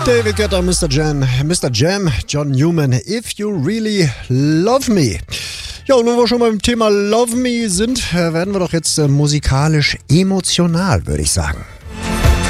David Guetta, Mr. Jam, John Newman, If You Really Love Me. Ja, und wenn wir schon beim Thema Love Me sind, werden wir doch jetzt musikalisch emotional, würde ich sagen.